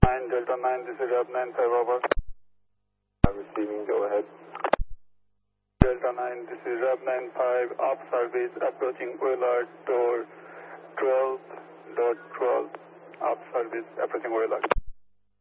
9 Delta 9, this is Rab 95 over. Receiving, go ahead. Delta 9, this is Rab 95, off service, approaching Willard, door 12.12, off service, approaching Willard.